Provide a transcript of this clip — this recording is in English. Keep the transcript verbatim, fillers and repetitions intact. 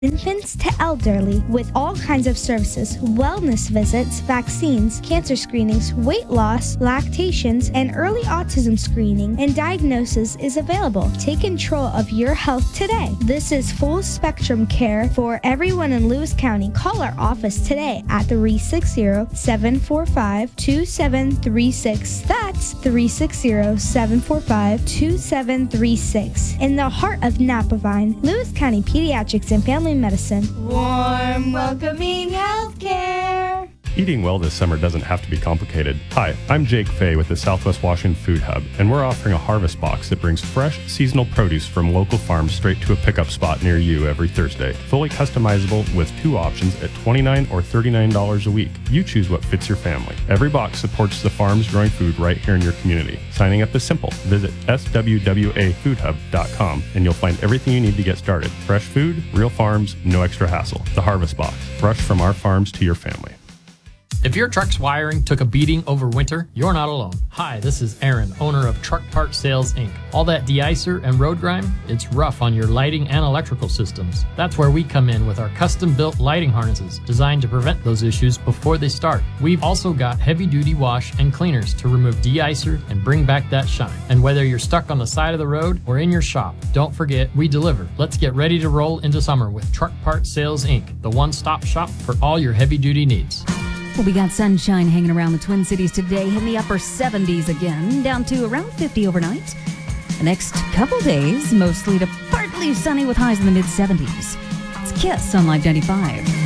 infants to elderly with all kinds of services, wellness visits, vaccines, cancer screenings, weight loss, lactations, and early autism screening and diagnosis is available. Take control of your health today. This is full spectrum care for everyone in Lewis County. Call our office today at three six zero, seven four five, two seven three six. That's three six zero, seven four five, two seven three six. In the heart of Napavine, Lewis County Pediatrics and Family Medicine. Warm, welcoming healthcare. Eating well this summer doesn't have to be complicated. Hi, I'm Jake Fay with the Southwest Washington Food Hub, and we're offering a harvest box that brings fresh, seasonal produce from local farms straight to a pickup spot near you every Thursday. Fully customizable with two options at twenty-nine dollars or thirty-nine dollars a week. You choose what fits your family. Every box supports the farms growing food right here in your community. Signing up is simple. Visit S W W A food hub dot com and you'll find everything you need to get started. Fresh food, real farms, no extra hassle. The Harvest Box. Fresh from our farms to your family. If your truck's wiring took a beating over winter, you're not alone. Hi, this is Aaron, owner of Truck Part Sales, Incorporated. All that de-icer and road grime, it's rough on your lighting and electrical systems. That's where we come in with our custom-built lighting harnesses designed to prevent those issues before they start. We've also got heavy-duty wash and cleaners to remove de-icer and bring back that shine. And whether you're stuck on the side of the road or in your shop, don't forget, we deliver. Let's get ready to roll into summer with Truck Part Sales, Incorporated, the one-stop shop for all your heavy-duty needs. Well, we got sunshine hanging around the Twin Cities today in the upper seventies again, down to around fifty overnight. The next couple days, mostly to partly sunny with highs in the mid seventies. It's Kiss on Live ninety-five.